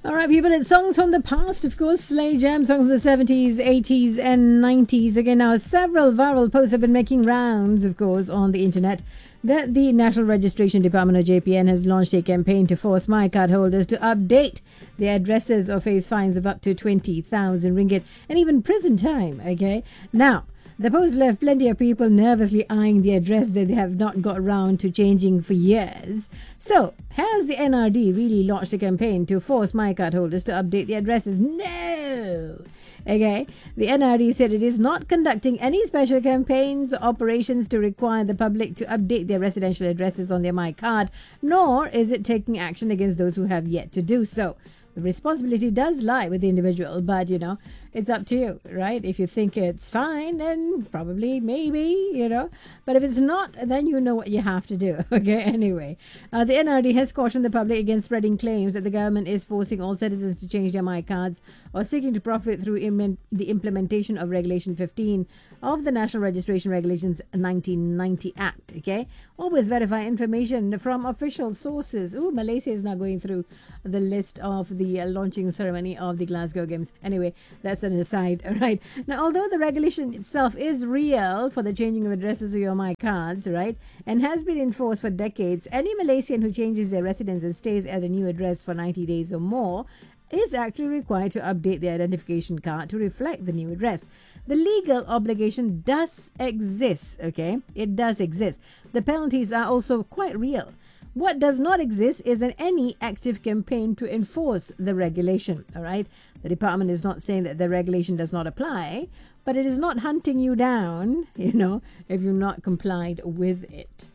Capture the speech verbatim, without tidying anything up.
All right, people, it's songs from the past, of course. Slay Jam, songs from the seventies, eighties, and nineties. Okay, now several viral posts have been making rounds, of course, on the internet that the National Registration Department, or J P N, has launched a campaign to force MyCard holders to update their addresses or face fines of up to twenty thousand ringgit and even prison time. Okay, now the post left plenty of people nervously eyeing the address that they have not got around to changing for years. So, has the N R D really launched a campaign to force MyCard holders to update their addresses? No! Okay, the N R D said it is not conducting any special campaigns or operations to require the public to update their residential addresses on their MyCard, nor is it taking action against those who have yet to do so. The responsibility does lie with the individual, but, you know, it's up to you, right? If you think it's fine, then probably, maybe, you know. But if it's not, then you know what you have to do, okay? Anyway, uh, the N R D has cautioned the public against spreading claims that the government is forcing all citizens to change their MyCards or seeking to profit through im- the implementation of Regulation fifteen of the National Registration Regulations nineteen ninety Act, okay? Always verify information from official sources. Ooh, Malaysia is now going through the list of the uh, launching ceremony of the Glasgow Games. Anyway, that's an aside, all right? Now, although the regulation itself is real for the changing of addresses of your MyCards, right, and has been enforced for decades, any Malaysian who changes their residence and stays at a new address for ninety days or more is actually required to update their identification card to reflect the new address. The legal obligation does exist, okay? It does exist. The penalties are also quite real. What does not exist is an any active campaign to enforce the regulation, all right? The department is not saying that the regulation does not apply, but it is not hunting you down, you know, if you've not complied with it.